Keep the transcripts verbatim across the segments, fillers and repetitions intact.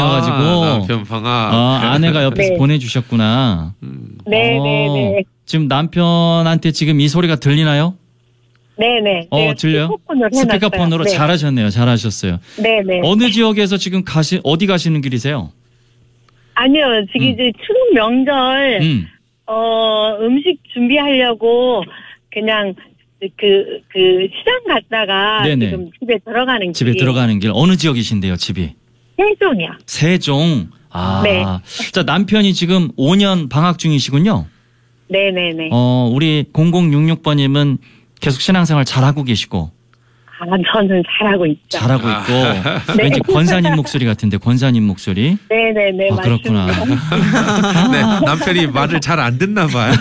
가지고 아, 남편 방학. 어, 아내가 옆에서 네. 보내주셨구나. 음. 네, 어, 네, 네. 지금 남편한테 지금 이 소리가 들리나요? 네네. 어, 들려요? 스피커폰으로 해놨어요. 스피커폰으로 네. 잘하셨네요. 잘하셨어요. 네네. 어느 지역에서 지금 가시, 어디 가시는 길이세요? 아니요, 지금 음. 이제 추석 명절, 음. 어, 음식 준비하려고 그냥 그, 그 시장 갔다가 네네. 지금 집에 들어가는 집에 길이에요. 들어가는 길. 어느 지역이신데요, 집이? 세종이요. 세종. 아. 네. 자, 남편이 지금 오 년 방학 중이시군요. 네네네. 어, 우리 공공육육 번님은 계속 신앙생활 잘하고 계시고, 아, 저는 잘하고 있죠. 잘하고 아. 있고, 네. 왠지 권사님 목소리 같은데, 권사님 목소리. 네네네. 아, 맞습니다. 그렇구나. 네, 남편이 말을 잘 안 듣나 봐요.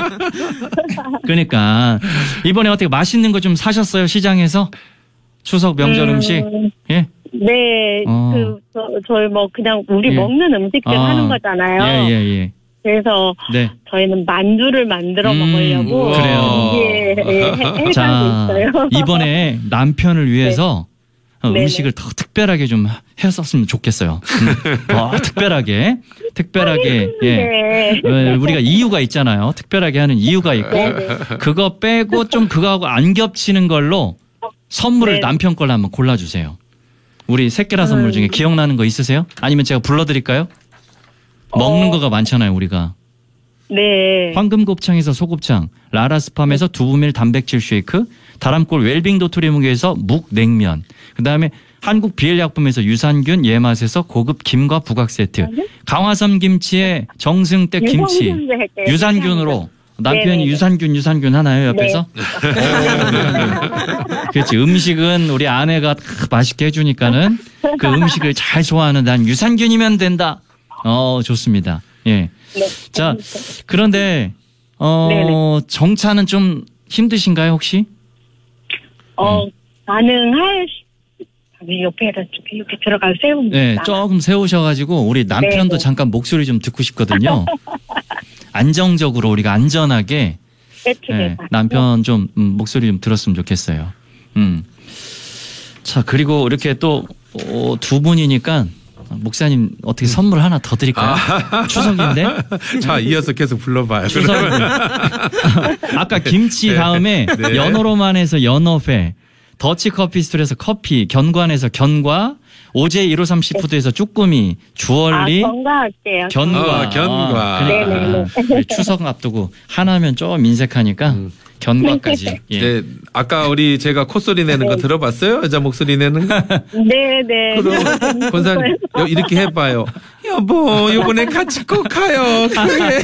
그러니까, 이번에 어떻게 맛있는 거 좀 사셨어요, 시장에서? 추석 명절 음, 식 예? 네, 어. 그, 저, 저희 뭐, 그냥 우리 예. 먹는 음식들 아. 하는 거잖아요. 예, 예, 예. 그래서 네. 저희는 만두를 만들어 음, 먹으려고. 그래요. 예, 예, 해- 해가고 자, 있어요. 이번에 남편을 위해서 어, 네네. 음식을 더 특별하게 좀 했었으면 좋겠어요. 음, 더 특별하게, 특별하게, 예. 네. 어, 우리가 이유가 있잖아요. 특별하게 하는 이유가 있고, 네네. 그거 빼고 좀 그거하고 안 겹치는 걸로 선물을 네. 남편 걸로 한번 골라주세요. 우리 새끼라 선물 음. 중에 기억나는 거 있으세요? 아니면 제가 불러드릴까요? 먹는 어. 거가 많잖아요, 우리가. 네. 황금곱창에서 소곱창, 라라스팜에서 두부밀 단백질 쉐이크, 다람골 웰빙 도토리묵에서 묵냉면, 그 다음에 한국 비엘약품에서 유산균 예맛에서 고급 김과 부각 세트, 강화섬 김치에 정승댁 김치, 유산균도 할게요. 유산균으로 남편이 네네네. 유산균 유산균 하나요 옆에서? 네. 오, 그렇지. 음식은 우리 아내가 다 맛있게 해주니까는 그 음식을 잘 소화하는 난 유산균이면 된다. 어 좋습니다. 예. 네. 자 그런데 어 네네. 정차는 좀 힘드신가요 혹시? 어, 음. 가능할, 수- 옆에다 좀 이렇게 들어가 세웁니다. 네, 조금 세우셔가지고 우리 남편도 네네. 잠깐 목소리 좀 듣고 싶거든요. 안정적으로 우리가 안전하게 세트게. 네, 남편 좀 음, 목소리 좀 들었으면 좋겠어요. 음. 자 그리고 이렇게 또 두 분이니까 목사님 어떻게 선물 하나 더 드릴까요? 추석인데 자, 이어서 계속 불러봐요. 추석 아까 김치 다음에 네. 연어로만 해서 연어회, 더치 커피 스토리에서 커피, 견관에서 견과, 오제 일오삼 시푸드에서 쭈꾸미, 주얼리, 아, 건강할게요. 견과. 어, 견과. 그러니까 네네네. 우리 추석 앞두고 하나면 좀 인색하니까 음. 견과까지. 예. 네, 아까 우리 제가 콧소리 내는 거 네. 들어봤어요? 여자 목소리 내는 거? 네네. 그럼 권사님 여- 이렇게 해봐요. 여보, 요번에 같이 꼭 가요. 그래.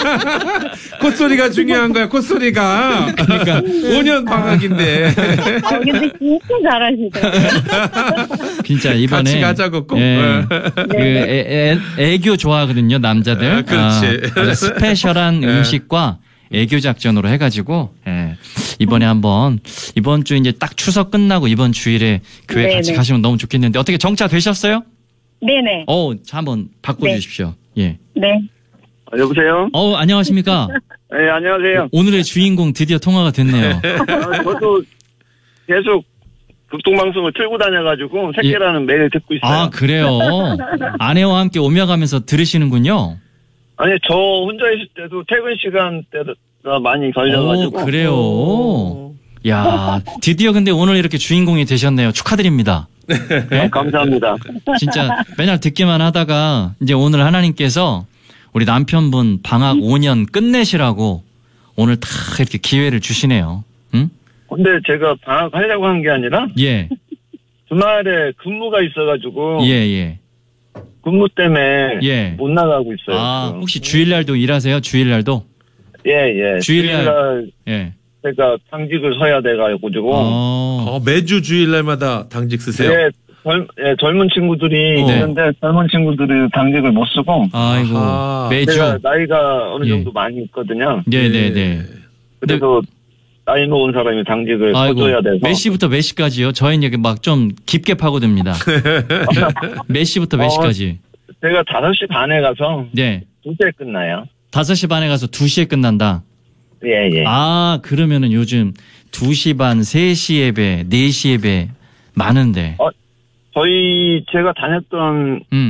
콧소리가 중요한 거야. 콧소리가. 그러니까 오 년 방학인데 아, 근데 진짜 잘하시더라고요. 진짜 이번에 같이 가자고 꼭. 예, 그 애, 애, 애교 좋아하거든요 남자들. 아, 그렇지. 아, 아주 스페셜한 예. 음식과 애교 작전으로 해가지고 예, 이번에 한번 이번 주 이제 딱 추석 끝나고 이번 주일에 교회 네네. 같이 가시면 너무 좋겠는데 어떻게 정차 되셨어요? 네네. 어, 자, 한번 바꿔주십시오. 예. 네. 아, 여보세요? 어, 안녕하십니까? 네, 안녕하세요. 오늘의 주인공 드디어 통화가 됐네요. 아, 저도 계속 극동방송을 틀고 다녀가지고 새끼라는 매일 듣고 있어요. 아, 그래요? 아내와 함께 오며 가면서 들으시는군요. 아니, 저 혼자 있을 때도 퇴근 시간 때가 많이 걸려가지고. 오, 그래요? 야, 드디어 근데 오늘 이렇게 주인공이 되셨네요. 축하드립니다. 아, 감사합니다. 진짜 맨날 듣기만 하다가 이제 오늘 하나님께서 우리 남편분 방학 오 년 끝내시라고 오늘 다 이렇게 기회를 주시네요. 응? 근데 제가 방학하려고 한 게 아니라 예, 주말에 근무가 있어가지고 예, 예. 근무 때문에 예. 못 나가고 있어요. 아, 지금. 혹시 주일날도 일하세요? 주일날도? 예, 예. 주일날. 주일날 예. 제가 당직을 서야 돼가지고. 어, 어, 매주 주일날마다 당직 쓰세요? 예, 젊, 예, 젊은 친구들이 네. 있는데 젊은 친구들이 당직을 못 쓰고 아이고, 아하. 매주. 제가 나이가 어느 예. 정도 많이 있거든요. 네네네. 그래서 나이 먹은 사람이 당직을 아이고, 서줘야 돼서 몇 시부터 몇 시까지요? 저희는 여기 막 좀 깊게 파고듭니다. 몇 시부터 몇 어, 시까지? 제가 다섯 시 반에 가서 네. 두 시에 끝나요. 다섯 시 반에 가서 두 시에 끝난다. 예, 예. 아, 그러면은 요즘 두 시 반, 세 시 예배, 네 시 예배 많은데. 어, 저희 제가 다녔던 음.